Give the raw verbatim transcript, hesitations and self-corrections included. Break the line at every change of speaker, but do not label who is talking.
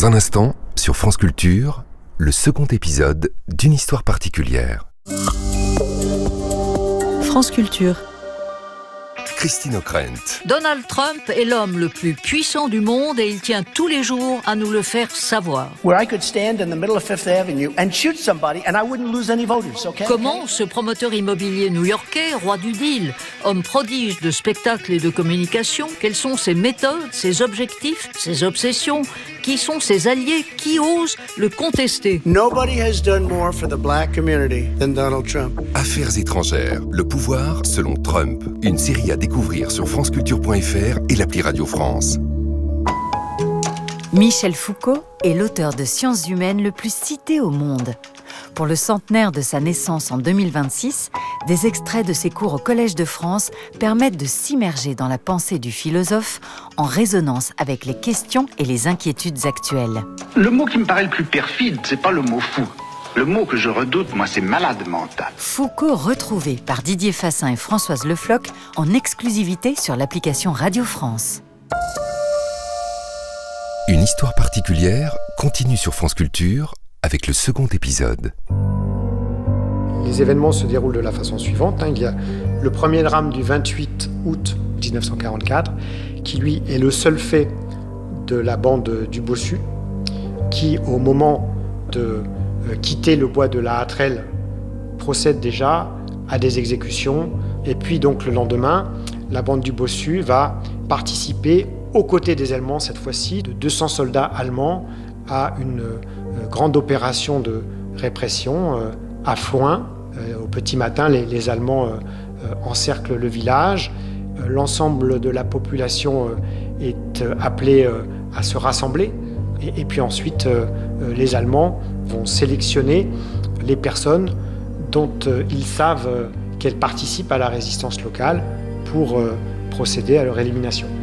Dans un instant, sur France Culture, le second épisode d'une histoire particulière.
France Culture.
Christine O'Krent.
Donald Trump est l'homme le plus puissant du monde et il tient tous les jours à nous le faire savoir.
Where I could stand in the middle of Fifth Avenue and shoot somebody and I wouldn't lose any voters, okay?
Comment ce promoteur immobilier new-yorkais, roi du deal, homme prodige de spectacle et de communication, quelles sont ses méthodes, ses objectifs, ses obsessions, qui sont ses alliés, qui osent le contester?
Nobody has done more for the black community than Donald Trump.
Affaires étrangères, le pouvoir selon Trump. Une série à découvrir sur franceculture point f r et l'appli Radio France.
Michel Foucault est l'auteur de sciences humaines le plus cité au monde. Pour le centenaire de sa naissance en deux mille vingt-six, des extraits de ses cours au Collège de France permettent de s'immerger dans la pensée du philosophe en résonance avec les questions et les inquiétudes actuelles.
Le mot qui me paraît le plus perfide, c'est pas le mot fou. Le mot que je redoute, moi, c'est malade mental.
Foucault retrouvé par Didier Fassin et Françoise Le Floch en exclusivité sur l'application Radio France.
Une histoire particulière continue sur France Culture avec le second épisode.
Les événements se déroulent de la façon suivante. Il y a le premier drame du vingt-huit août dix-neuf cent quarante-quatre, qui lui est le seul fait de la bande du Bossu, qui au moment de quitter le bois de la Hâtrelle procède déjà à des exécutions. Et puis donc le lendemain, la bande du Bossu va participer aux côtés des Allemands, cette fois-ci, de deux cents soldats allemands, à une euh, grande opération de répression euh, à Floing. Euh, au petit matin, les, les Allemands euh, euh, encerclent le village. Euh, l'ensemble de la population euh, est euh, appelée euh, à se rassembler. Et, et puis ensuite, euh, euh, les Allemands vont sélectionner les personnes dont euh, ils savent euh, qu'elles participent à la résistance locale pour euh, procéder à leur élimination.